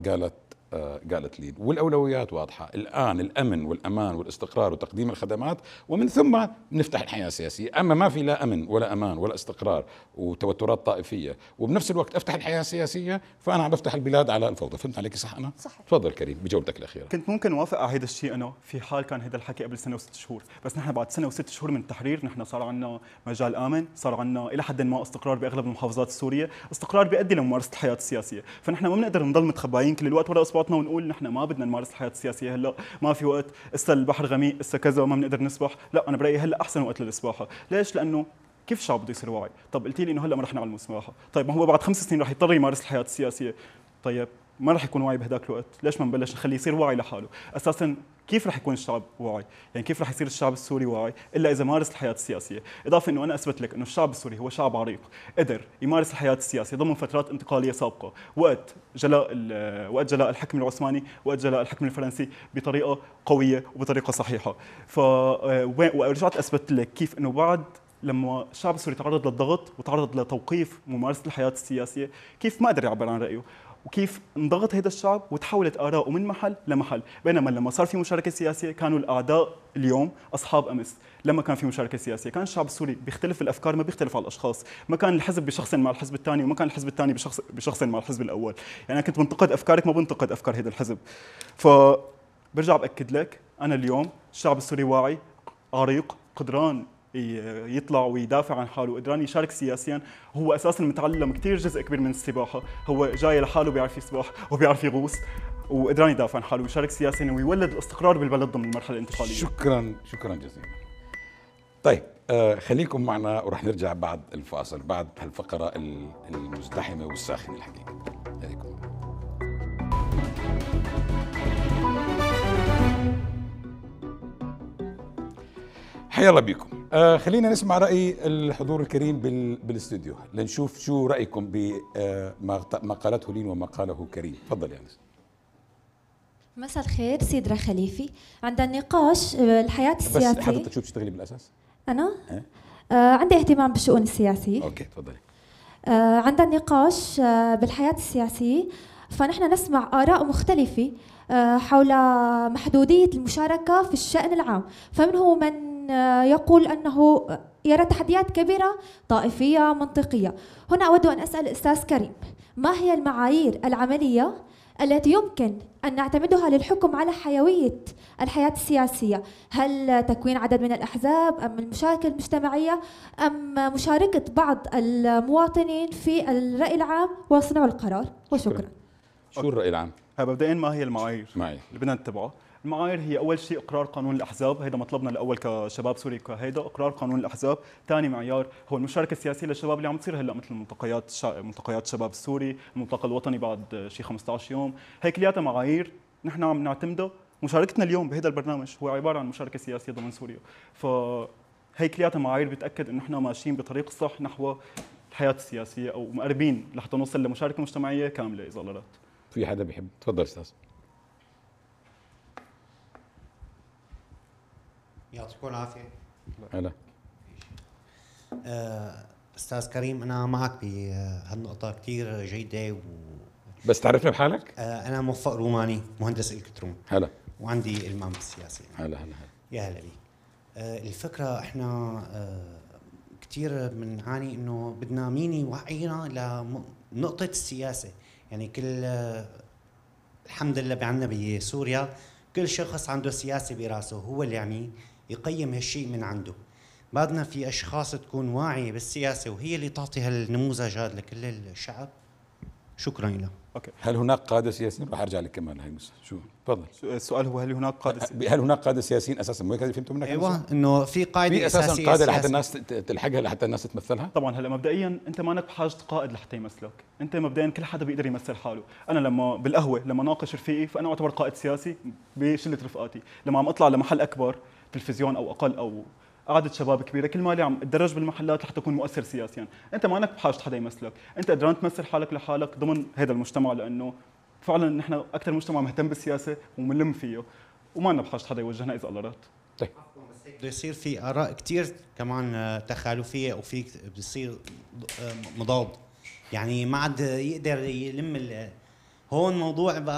قالت لي، والأولويات واضحة الآن: الأمن والأمان والاستقرار وتقديم الخدمات، ومن ثم نفتح الحياة السياسية. أما ما في لا أمن ولا أمان ولا استقرار وتوترات طائفية وبنفس الوقت أفتح الحياة السياسية، فأنا عم بفتح البلاد على الفوضى. فهمت عليك صح أنا؟ صح. تفضل كريم بجولتك الأخيرة. كنت ممكن اوافق على هذا الشيء انا في حال كان هذا الحكي قبل سنه وست شهور، بس نحن بعد سنه وست شهور من التحرير نحن صار عندنا مجال امن، صار عندنا الى حد ما استقرار باغلب المحافظات السوريه، استقرار بيؤدي لممارسه الحياه السياسيه، فنحن ما بنقدر نضل متخباين كل الوقت ورا اصبعتنا ونقول نحن ما بدنا نمارس الحياه السياسيه هلا، ما في وقت، اسا البحر غميق، اسا كذا وما بنقدر نسبح. لا، انا برايي هلا احسن وقت للسباحه. ليش؟ لانه كيف الشعب بده يصير واعي؟ طب قلتي لي انه هلا ما رح نعلم السباحه، طيب ما هو بعد 5 سنين رح يضطر يمارس الحياه السياسيه، طيب ما رح يكون واعي بهداك الوقت، ليش ما نبلش نخليه يصير واعي لحاله؟ اساسا كيف رح يكون الشعب واعي؟ يعني كيف رح يصير الشعب السوري واعي الا اذا مارس الحياه السياسيه؟ اضافه انه انا اثبت لك انه الشعب السوري هو شعب عريق، قدر يمارس الحياه السياسيه ضمن فترات انتقاليه سابقه، وقت جلاء الحكم العثماني، وقت جلاء الحكم الفرنسي، بطريقه قويه وبطريقه صحيحه. ورجعت اثبت لك كيف انه بعد لما الشعب السوري تعرض للضغط وتعرض لتوقيف ممارسه الحياه السياسيه، كيف ما قدر يعبر عن رايه، وكيف انضغط هذا الشعب وتحولت آراءه من محل لمحل. بينما لما صار في مشاركة سياسية كانوا الأعداء اليوم أصحاب أمس. لما كان في مشاركة سياسية كان الشعب السوري بيختلف الأفكار، ما بيختلف على الأشخاص، ما كان الحزب بشخص مع الحزب الثاني، وما كان الحزب الثاني بشخص مع الحزب الأول. يعني أنا كنت بنتقد أفكارك، ما بنتقد أفكار هذا الحزب. فبرجع بأكد لك أنا اليوم الشعب السوري واعي، عريق، قدران يطلع ويدافع عن حاله، قدران يشارك سياسيا. هو اساسا متعلم كثير جزء كبير من السباحه، هو جاي لحاله بيعرف يسبح وبيعرف يغوص، وقدران يدافع عن حاله ويشارك سياسيا ويولد الاستقرار بالبلد ضمن المرحله الانتقاليه. شكرا جزيلا. طيب خليكم معنا ورح نرجع بعد الفاصل، بعد هالفقره المزدحمه والساخنه الحقيقه. خليكم. حيا الله بكم. خلينا نسمع رأي الحضور الكريم بالاستوديو لنشوف شو رأيكم بما قالته لين وما قاله كريم. تفضل يا أنس. مساء الخير سيدرا خليفي. عند النقاش الحياة السياسية. بس حضرتك شو بتشتغلي بالأساس؟ أنا؟ عندي اهتمام بالشؤون السياسية. أوكي تفضلي. عند النقاش بالحياة السياسية فنحن نسمع آراء مختلفة حول محدودية المشاركة في الشأن العام، فمنه من يقول أنه يرى تحديات كبيرة طائفية منطقية. هنا أود أن أسأل الأستاذ كريم، ما هي المعايير العملية التي يمكن أن نعتمدها للحكم على حيوية الحياة السياسية؟ هل تكوين عدد من الأحزاب أم المشاركة المجتمعية أم مشاركة بعض المواطنين في الرأي العام وصنع القرار؟ وشكرا. شو الرأي العام؟ مبدئيا ما هي المعايير اللي بدنا نتبعها؟ المعايير هي اول شيء اقرار قانون الاحزاب، هذا مطلبنا الاول كشباب سوري، كهيدا اقرار قانون الاحزاب. ثاني معيار هو المشاركه السياسيه للشباب اللي عم تصير هلا، مثل ملتقيات الشباب السوري، الملتقى الوطني بعد شيء 15 يوم، هي كلياتها معايير نحن عم نعتمدها. مشاركتنا اليوم بهذا البرنامج هو عباره عن مشاركه سياسيه ضمن سوريا، فهي كلياتها معايير بتاكد انه نحن ماشيين بطريق صح نحو الحياه السياسيه، او مقربين لحتى نوصل لمشاركه مجتمعيه كامله اذا الله راد. في حدا بيحب؟ تفضل استاذ. يعطيكم العافية. هلا. أستاذ كريم، أنا معك بهالنقطة كثير جيدة بس تعرفنا بحالك؟ أنا موفق روماني، مهندس إلكترون. هلا. وعندي إلمام بالسياسة. هلا. يا هلا بيك. الفكرة إحنا كثير بنعاني إنه بدنا مين يوعينا لنقطة السياسة. يعني كل الحمد لله بعنا بسوريا كل شخص عنده سياسة براسه، هو اللي يعني يقيم هالشيء من عنده. بعدنا في أشخاص تكون واعية بالسياسة وهي اللي تعطي هالنموذج هذا لكل الشعب. شكرا لك. اوكي. هل هناك قادة سياسيين؟ راح ارجع لك كمان هاي شو؟ تفضل. السؤال هو هل هناك قادة هل هناك قادة سياسيين اساسا؟ مو هيك فهمتوا منك؟ ايوه، انه في قاعدة في اساسا قادة لحتى الناس تلحقها، لحتى الناس تتمثلها؟ طبعا. هلا مبدئيا انت مانك بحاجة قائد لحتى يمثلك، انت مبدئيا كل حدا بيقدر يمثل حاله. انا لما بالقهوة لما ناقش رفيقي فانا اعتبر قائد سياسي بشلة رفقاتي، لما عم اطلع لمحل اكبر تلفزيون او اقل او قعدة شباب كبيرة، كل مالي عم اتدرج بالمحلات لحتى اكون مؤثر سياسيا. انت مانك بحاجة حدا يمثلك، انت قدران تمثل حالك لحالك ضمن هذا المجتمع، لانه فعلا نحن اكثر مجتمع مهتم بالسياسة ومنلم فيه، وما لنا بحاجة حدا يوجهنا اذا الله راد. طيب بده يصير في آراء كثير كمان تخالفية، وفي بصير مضاد، يعني ما عاد يقدر يلم هون موضوع بقى